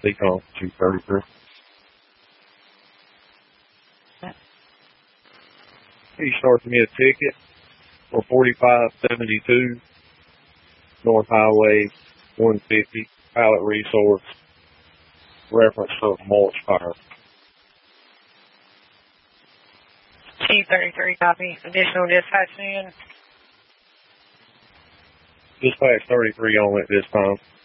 Decon 233. He started me a ticket for 4572 North Highway 150, Pilot Resource, reference to mulch fire. T33 copy. Additional dispatch in. Dispatch 33 on it this time.